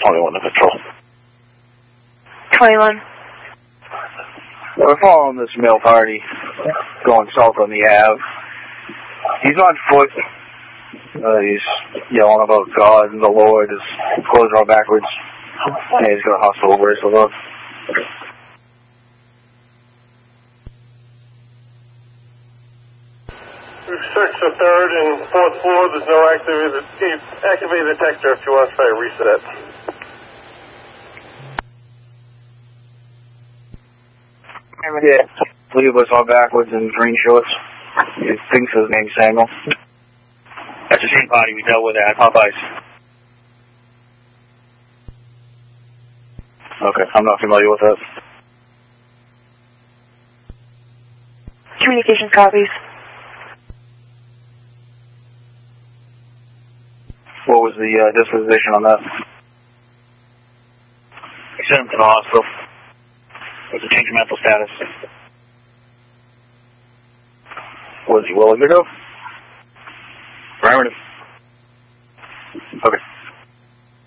21 to control. 21. We're following this male party going south on the Ave. He's on foot. He's yelling about God and the Lord. His clothes are all backwards. And he's going to hustle over us a little. 3rd and 4th floor. There's no activated detector if you want to try to reset. Yeah, leave us all backwards in green shorts. He thinks his name's Samuel. That's the same body we dealt with at Popeyes. Okay, I'm not familiar with that. Communications copies. What was the disposition on that? We sent him to the hospital. It was a change of mental status. Was he willing to go? Affirmative. Okay.